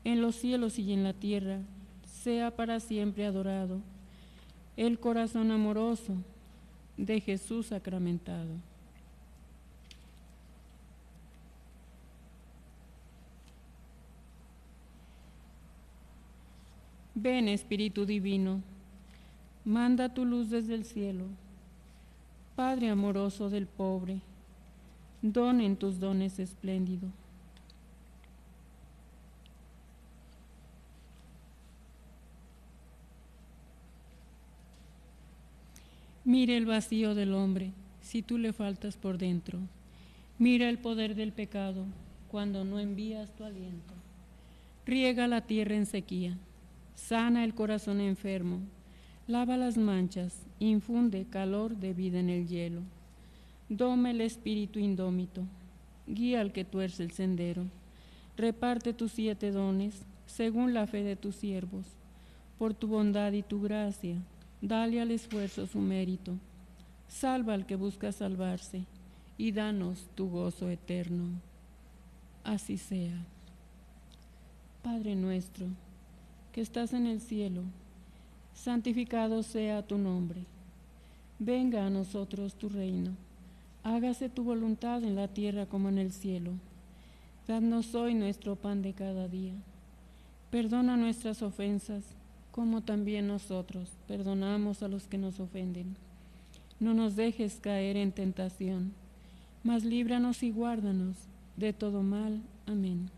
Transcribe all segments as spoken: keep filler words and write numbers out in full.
en los cielos y en la tierra, sea para siempre adorado, el corazón amoroso de Jesús sacramentado. Ven, Espíritu Divino, manda tu luz desde el cielo. Padre amoroso del pobre, don en tus dones espléndido. Mira el vacío del hombre, si tú le faltas por dentro. Mira el poder del pecado, cuando no envías tu aliento. Riega la tierra en sequía, sana el corazón enfermo, lava las manchas, infunde calor de vida en el hielo. Doma el espíritu indómito, guía al que tuerce el sendero. Reparte tus siete dones, según la fe de tus siervos. Por tu bondad y tu gracia, dale al esfuerzo su mérito. Salva al que busca salvarse, y danos tu gozo eterno. Así sea. Padre nuestro, que estás en el cielo, santificado sea tu nombre. Venga a nosotros tu reino. Hágase tu voluntad en la tierra como en el cielo. Danos hoy nuestro pan de cada día. Perdona nuestras ofensas, como también nosotros perdonamos a los que nos ofenden. No nos dejes caer en tentación, mas líbranos y guárdanos de todo mal. Amén.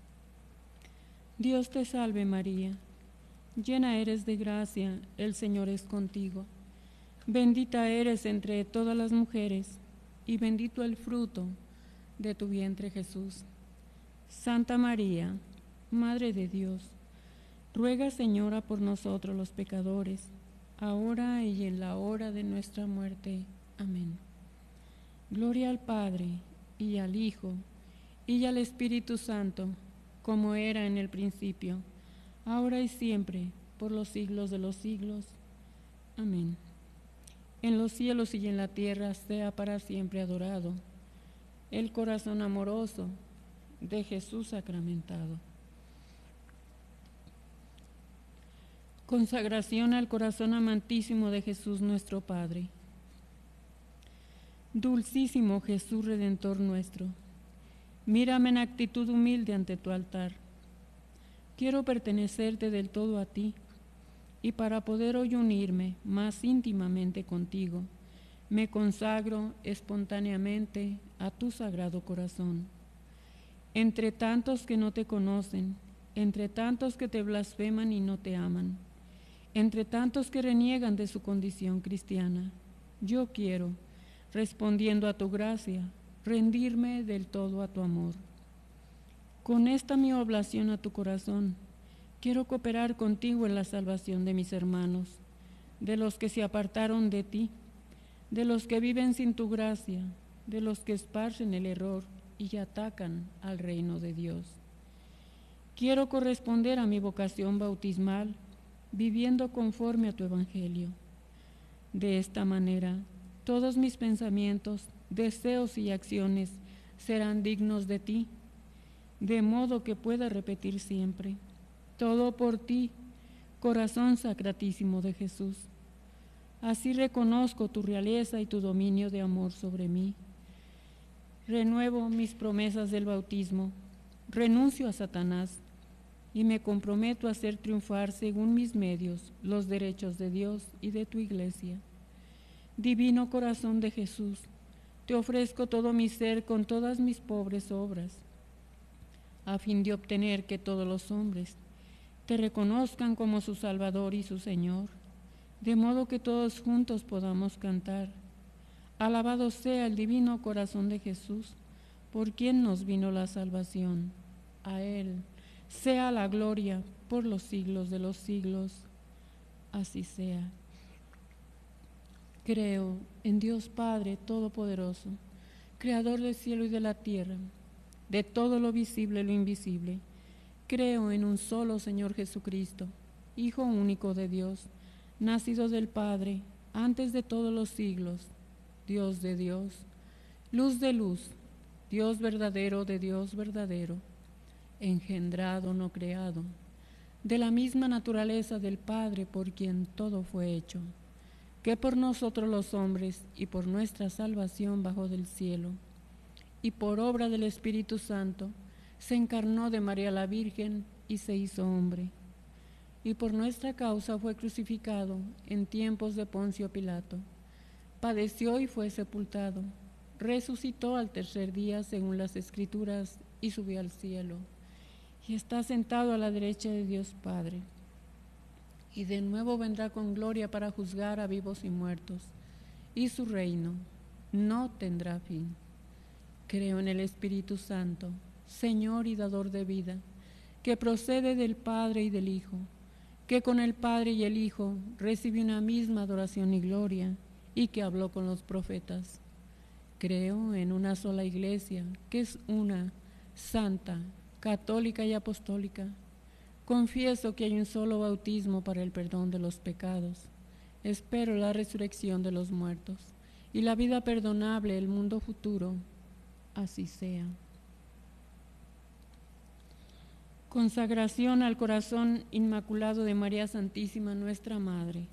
Dios te salve María, llena eres de gracia, el Señor es contigo. Bendita eres entre todas las mujeres, y bendito el fruto de tu vientre Jesús. Santa María, Madre de Dios, ruega Señora por nosotros los pecadores, ahora y en la hora de nuestra muerte. Amén. Gloria al Padre, y al Hijo, y al Espíritu Santo, como era en el principio, ahora y siempre, por los siglos de los siglos. Amén. En los cielos y en la tierra sea para siempre adorado el corazón amoroso de Jesús sacramentado. Consagración al corazón amantísimo de Jesús nuestro Padre. Dulcísimo Jesús Redentor nuestro, mírame en actitud humilde ante tu altar. Quiero pertenecerte del todo a ti, y para poder hoy unirme más íntimamente contigo, me consagro espontáneamente a tu sagrado corazón. Entre tantos que no te conocen, entre tantos que te blasfeman y no te aman, entre tantos que reniegan de su condición cristiana, yo quiero, respondiendo a tu gracia, rendirme del todo a tu amor. Con esta mi oblación a tu corazón, quiero cooperar contigo en la salvación de mis hermanos, de los que se apartaron de ti, de los que viven sin tu gracia, de los que esparcen el error y atacan al reino de Dios. Quiero corresponder a mi vocación bautismal, viviendo conforme a tu evangelio. De esta manera, todos mis pensamientos, deseos y acciones serán dignos de ti, de modo que pueda repetir siempre: todo por ti, corazón sacratísimo de Jesús. Así reconozco tu realeza y tu dominio de amor sobre mí. Renuevo mis promesas del bautismo, renuncio a Satanás y me comprometo a hacer triunfar según mis medios los derechos de Dios y de tu Iglesia. Divino corazón de Jesús, te ofrezco todo mi ser con todas mis pobres obras, a fin de obtener que todos los hombres te reconozcan como su Salvador y su Señor, de modo que todos juntos podamos cantar: alabado sea el divino corazón de Jesús, por quien nos vino la salvación. A Él sea la gloria por los siglos de los siglos. Así sea. Creo en Dios Padre Todopoderoso, Creador del cielo y de la tierra, de todo lo visible y lo invisible. Creo en un solo Señor Jesucristo, Hijo único de Dios, nacido del Padre, antes de todos los siglos, Dios de Dios, luz de luz, Dios verdadero de Dios verdadero, engendrado, no creado, de la misma naturaleza del Padre por quien todo fue hecho, que por nosotros los hombres y por nuestra salvación bajó del cielo, y por obra del Espíritu Santo se encarnó de María la Virgen y se hizo hombre, y por nuestra causa fue crucificado en tiempos de Poncio Pilato, padeció y fue sepultado, resucitó al tercer día según las Escrituras y subió al cielo, y está sentado a la derecha de Dios Padre. Y de nuevo vendrá con gloria para juzgar a vivos y muertos, y su reino no tendrá fin. Creo en el Espíritu Santo, Señor y dador de vida, que procede del Padre y del Hijo, que con el Padre y el Hijo recibe una misma adoración y gloria, y que habló con los profetas. Creo en una sola iglesia, que es una, santa, católica y apostólica. Confieso que hay un solo bautismo para el perdón de los pecados. Espero la resurrección de los muertos y la vida perdonable, el mundo futuro. Así sea. Consagración al corazón inmaculado de María Santísima, nuestra Madre.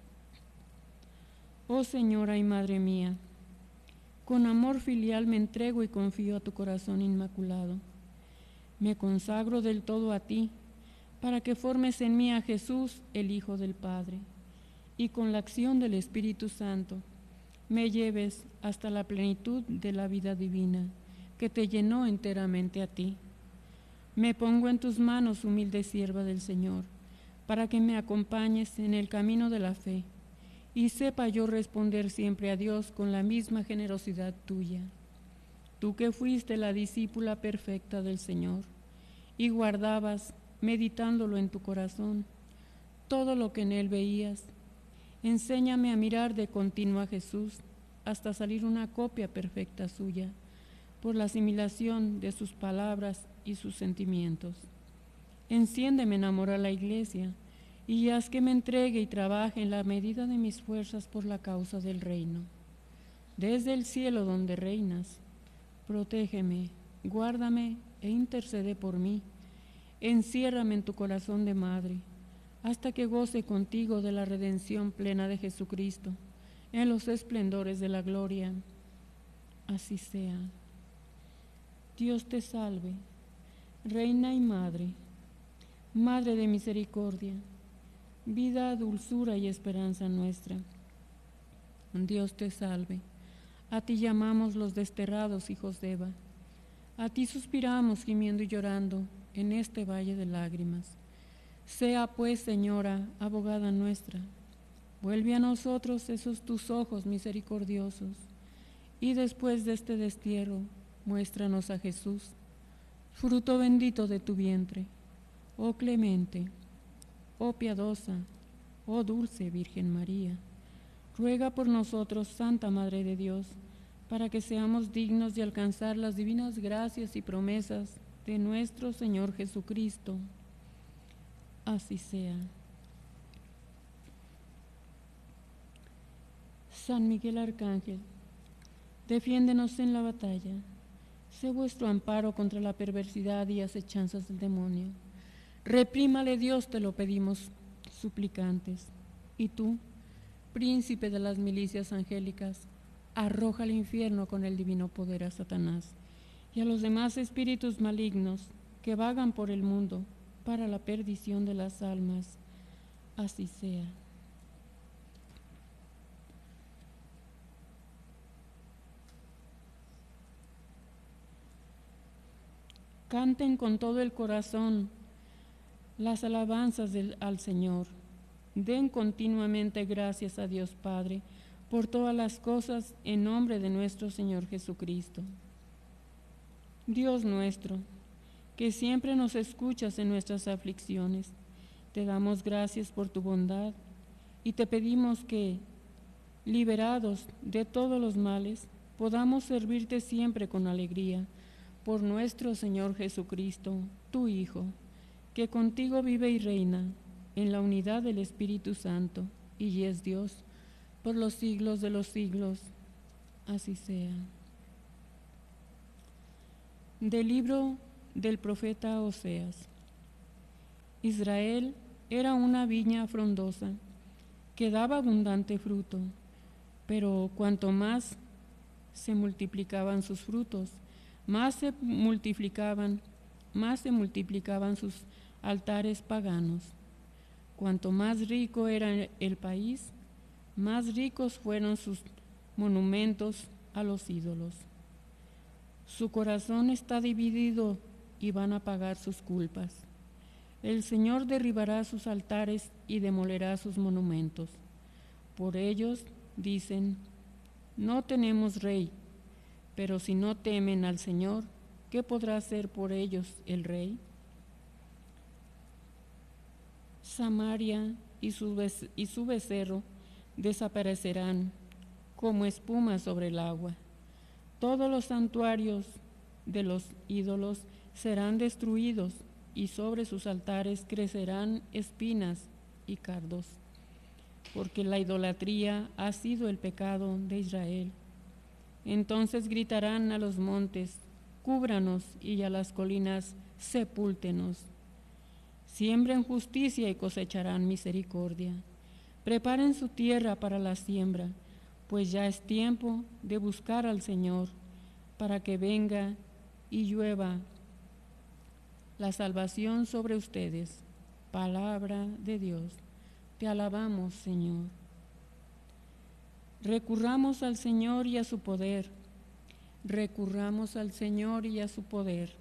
Oh Señora y Madre mía, con amor filial me entrego y confío a tu corazón inmaculado. Me consagro del todo a ti, para que formes en mí a Jesús, el Hijo del Padre, y con la acción del Espíritu Santo me lleves hasta la plenitud de la vida divina, que te llenó enteramente a ti. Me pongo en tus manos, humilde sierva del Señor, para que me acompañes en el camino de la fe, y sepa yo responder siempre a Dios con la misma generosidad tuya. Tú que fuiste la discípula perfecta del Señor, y guardabas, meditándolo en tu corazón, todo lo que en él veías, enséñame a mirar de continuo a Jesús hasta salir una copia perfecta suya, por la asimilación de sus palabras y sus sentimientos. Enciéndeme en amor a la Iglesia, y haz que me entregue y trabaje en la medida de mis fuerzas por la causa del reino. Desde el cielo donde reinas, protégeme, guárdame e intercede por mí. Enciérrame en tu corazón de madre, hasta que goce contigo de la redención plena de Jesucristo, en los esplendores de la gloria. Así sea. Dios te salve, Reina y Madre, Madre de misericordia, vida, dulzura y esperanza nuestra. Dios te salve, a ti llamamos los desterrados hijos de Eva, a ti suspiramos gimiendo y llorando en este valle de lágrimas. Sea pues, Señora, abogada nuestra, vuelve a nosotros esos tus ojos misericordiosos, y después de este destierro, muéstranos a Jesús, fruto bendito de tu vientre. Oh clemente, oh piadosa, oh dulce Virgen María, ruega por nosotros, Santa Madre de Dios, para que seamos dignos de alcanzar las divinas gracias y promesas de nuestro Señor Jesucristo. Así sea. San Miguel Arcángel, defiéndenos en la batalla. Sé vuestro amparo contra la perversidad y acechanzas del demonio. Reprímale Dios, te lo pedimos, suplicantes. Y tú, príncipe de las milicias angélicas, arroja al infierno con el divino poder a Satanás y a los demás espíritus malignos que vagan por el mundo para la perdición de las almas. Así sea. Canten con todo el corazón las alabanzas del, al Señor. Den continuamente gracias a Dios Padre por todas las cosas en nombre de nuestro Señor Jesucristo. Dios nuestro, que siempre nos escuchas en nuestras aflicciones, te damos gracias por tu bondad y te pedimos que, liberados de todos los males, podamos servirte siempre con alegría por nuestro Señor Jesucristo, tu Hijo, que contigo vive y reina en la unidad del Espíritu Santo y es Dios por los siglos de los siglos. Así sea. Del libro del profeta Oseas. Israel era una viña frondosa que daba abundante fruto, pero cuanto más se multiplicaban sus frutos, más se multiplicaban, más se multiplicaban sus altares paganos. Cuanto más rico era el país, más ricos fueron sus monumentos a los ídolos. Su corazón está dividido y van a pagar sus culpas. El Señor derribará sus altares y demolerá sus monumentos. Por ellos dicen: no tenemos rey, pero si no temen al Señor, ¿qué podrá hacer por ellos el rey? Samaria y su, bez- y su becerro desaparecerán como espuma sobre el agua. Todos los santuarios de los ídolos serán destruidos y sobre sus altares crecerán espinas y cardos, porque la idolatría ha sido el pecado de Israel. Entonces gritarán a los montes: cúbranos, y a las colinas: sepúltenos. Siembren justicia y cosecharán misericordia. Preparen su tierra para la siembra, pues ya es tiempo de buscar al Señor, para que venga y llueva la salvación sobre ustedes. Palabra de Dios. Te alabamos, Señor. Recurramos al Señor y a su poder. Recurramos al Señor y a su poder.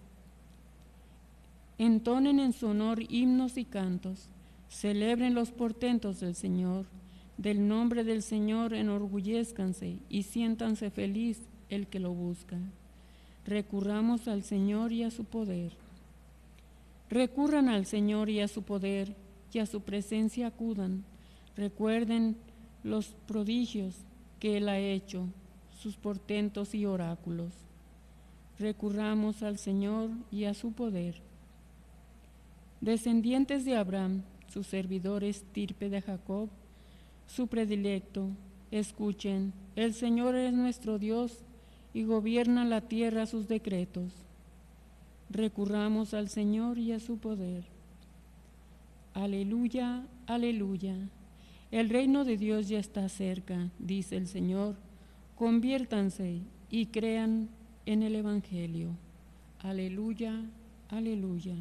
Entonen en su honor himnos y cantos. Celebren los portentos del Señor. Del nombre del Señor enorgullézcanse y siéntanse feliz el que lo busca. Recurramos al Señor y a su poder. Recurran al Señor y a su poder, y a su presencia acudan. Recuerden los prodigios que Él ha hecho, sus portentos y oráculos. Recurramos al Señor y a su poder. Descendientes de Abraham, su servidor estirpe de Jacob, su predilecto, escuchen: el Señor es nuestro Dios y gobierna la tierra a sus decretos. Recurramos al Señor y a su poder. Aleluya, aleluya. El reino de Dios ya está cerca, dice el Señor. Conviértanse y crean en el Evangelio. Aleluya, aleluya.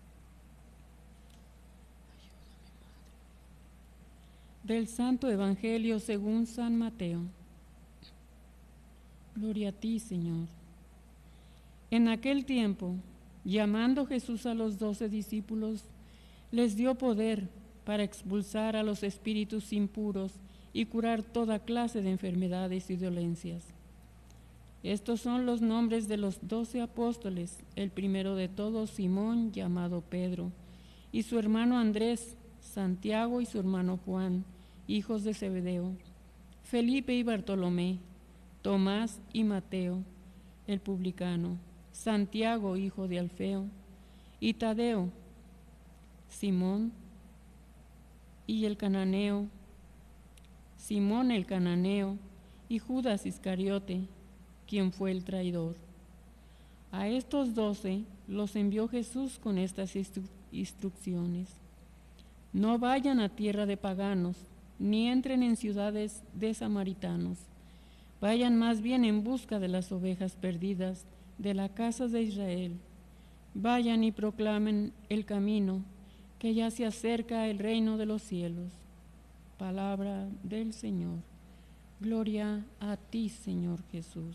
Del Santo Evangelio según San Mateo. Gloria a ti, Señor. En aquel tiempo, llamando Jesús a los doce discípulos, les dio poder para expulsar a los espíritus impuros y curar toda clase de enfermedades y dolencias. Estos son los nombres de los doce apóstoles: el primero de todos, Simón, llamado Pedro, y su hermano Andrés, Santiago y su hermano Juan, hijos de Zebedeo, Felipe y Bartolomé, Tomás y Mateo, el publicano, Santiago, hijo de Alfeo, y Tadeo, Simón y el cananeo, Simón el cananeo, y Judas Iscariote, quien fue el traidor. A estos doce los envió Jesús con estas instru- instrucciones: no vayan a tierra de paganos, ni entren en ciudades de samaritanos. Vayan más bien en busca de las ovejas perdidas de la casa de Israel. Vayan y proclamen el camino, que ya se acerca el reino de los cielos. Palabra del Señor. Gloria a ti, Señor Jesús.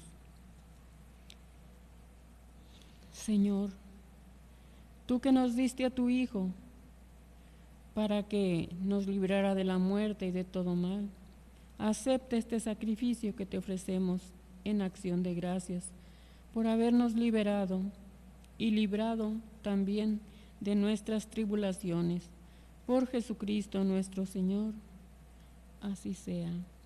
Señor, tú que nos diste a tu Hijo para que nos librara de la muerte y de todo mal, acepta este sacrificio que te ofrecemos en acción de gracias por habernos liberado y librado también de nuestras tribulaciones. Por Jesucristo nuestro Señor. Así sea.